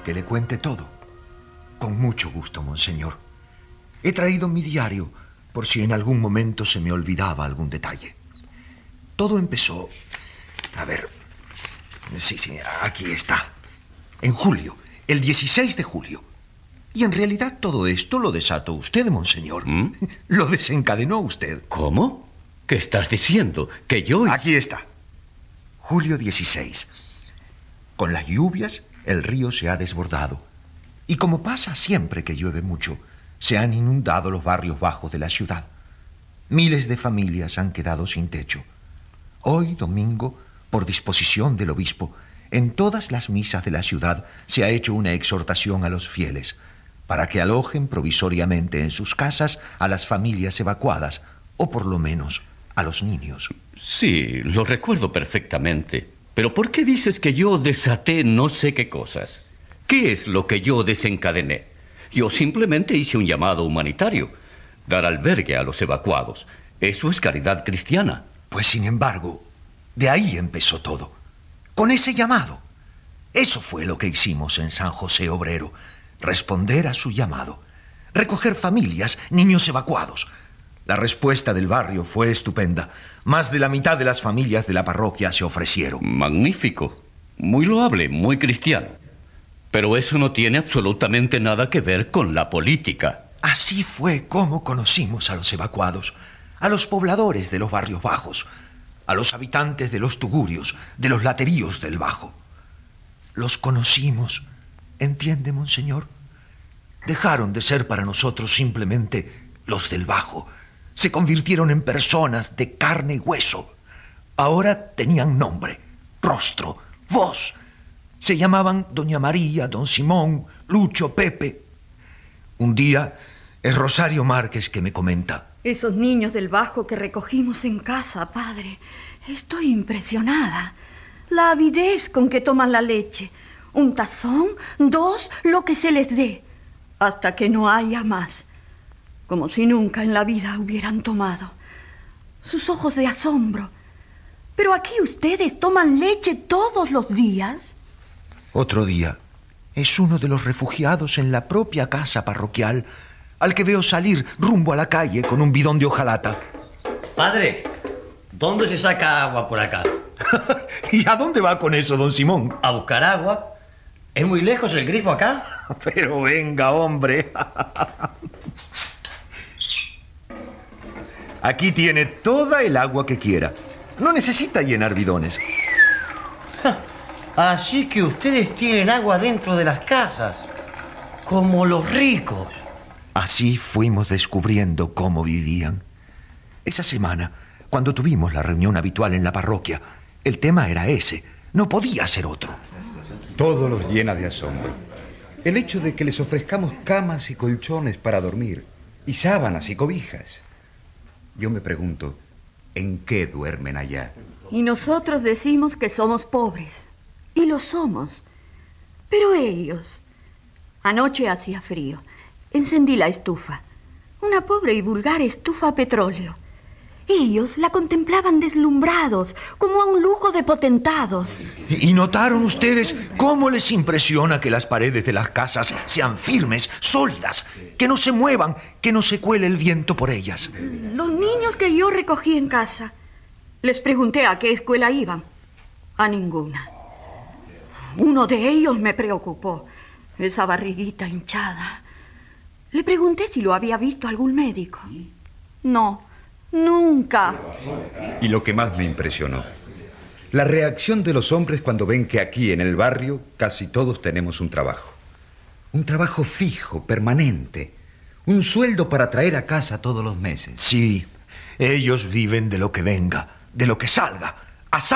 que le cuente todo? Con mucho gusto, monseñor. He traído mi diario por si en algún momento se me olvidaba algún detalle. Todo empezó... A ver... Sí, aquí está. En julio, el 16 de julio. Y en realidad todo esto lo desató usted, monseñor. Lo desencadenó usted. ¿Cómo? ¿Qué estás diciendo? ¿Que yo...? Aquí está. Julio 16. Con las lluvias, el río se ha desbordado. Y como pasa siempre que llueve mucho, se han inundado los barrios bajos de la ciudad. Miles de familias han quedado sin techo. Hoy, domingo, por disposición del obispo, en todas las misas de la ciudad se ha hecho una exhortación a los fieles para que alojen provisoriamente en sus casas a las familias evacuadas, o por lo menos a los niños. Sí, lo recuerdo perfectamente. Pero ¿por qué dices que yo desaté no sé qué cosas? ¿Qué es lo que yo desencadené? Yo simplemente hice un llamado humanitario, dar albergue a los evacuados. Eso es caridad cristiana. Pues sin embargo, de ahí empezó todo. Con ese llamado. Eso fue lo que hicimos en San José Obrero. Responder a su llamado. Recoger familias, niños evacuados. La respuesta del barrio fue estupenda. Más de la mitad de las familias de la parroquia se ofrecieron. Magnífico. Muy loable, muy cristiano. Pero eso no tiene absolutamente nada que ver con la política. Así fue como conocimos a los evacuados, a los pobladores de los barrios bajos, a los habitantes de los tugurios, de los lateríos del Bajo. Los conocimos, ¿entiende, monseñor? Dejaron de ser para nosotros simplemente los del Bajo. Se convirtieron en personas de carne y hueso. Ahora tenían nombre, rostro, voz. Se llamaban Doña María, Don Simón, Lucho, Pepe. Un día es Rosario Márquez que me comenta: esos niños del Bajo que recogimos en casa, padre. Estoy impresionada. La avidez con que toman la leche. Un tazón, dos, lo que se les dé. Hasta que no haya más. Como si nunca en la vida hubieran tomado. Sus ojos de asombro. ¿Pero aquí ustedes toman leche todos los días? Otro día es uno de los refugiados en la propia casa parroquial al que veo salir rumbo a la calle con un bidón de hojalata. Padre, ¿dónde se saca agua por acá? ¿Y a dónde va con eso, don Simón? ¿A buscar agua? ¿Es muy lejos el grifo acá? Pero venga, hombre. Aquí tiene toda el agua que quiera. No necesita llenar bidones. Así que ustedes tienen agua dentro de las casas, como los ricos. Así fuimos descubriendo cómo vivían. Esa semana, cuando tuvimos la reunión habitual en la parroquia, el tema era ese. No podía ser otro. Todo los llena de asombro. El hecho de que les ofrezcamos camas y colchones para dormir, y sábanas y cobijas. Yo me pregunto, ¿en qué duermen allá? Y nosotros decimos que somos pobres. Y lo somos. Pero ellos... Anoche hacía frío. Encendí la estufa. Una pobre y vulgar estufa a petróleo. Ellos la contemplaban deslumbrados, como a un lujo de potentados. ¿Y notaron ustedes cómo les impresiona que las paredes de las casas sean firmes, sólidas, que no se muevan, que no se cuele el viento por ellas? Los niños que yo recogí en casa, les pregunté a qué escuela iban. A ninguna. Uno de ellos me preocupó, esa barriguita hinchada. Le pregunté si lo había visto algún médico. No, nunca. Y lo que más me impresionó, la reacción de los hombres cuando ven que aquí en el barrio casi todos tenemos un trabajo. Un trabajo fijo, permanente. Un sueldo para traer a casa todos los meses. Sí, ellos viven de lo que venga, de lo que salga.